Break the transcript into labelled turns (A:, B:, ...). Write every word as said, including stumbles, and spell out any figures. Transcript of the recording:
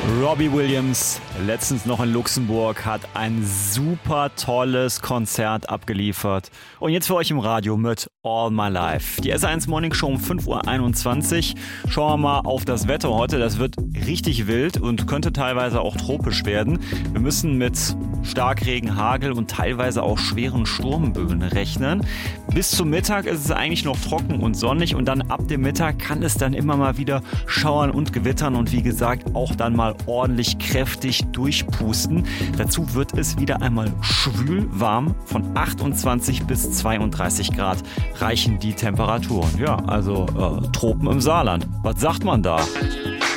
A: Robbie Williams, letztens noch in Luxemburg, hat ein super tolles Konzert abgeliefert. Und jetzt für euch im Radio mit All My Life. Die S eins Morning Show um fünf Uhr einundzwanzig. Schauen wir mal auf das Wetter heute. Das wird richtig wild und könnte teilweise auch tropisch werden. Wir müssen mit Starkregen, Hagel und teilweise auch schweren Sturmböen rechnen. Bis zum Mittag ist es eigentlich noch trocken und sonnig und dann ab dem Mittag kann es dann immer mal wieder schauern und gewittern und wie gesagt auch dann mal ordentlich kräftig durchpusten. Dazu wird es wieder einmal schwül warm. Von achtundzwanzig bis zweiunddreißig Grad reichen die Temperaturen. Ja, also äh, Tropen im Saarland. Was sagt man da?